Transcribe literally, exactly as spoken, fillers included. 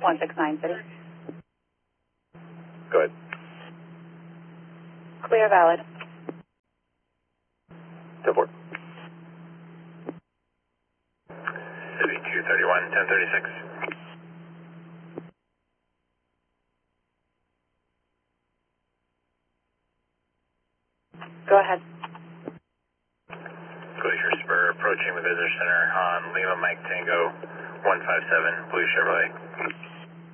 one six nine City. Go ahead. Clear, valid. ten four. City two thirty-one, ten thirty-six. Go ahead. Glacier Spur approaching the visitor center on Lima Mike Tango one five seven, Blue Chevrolet.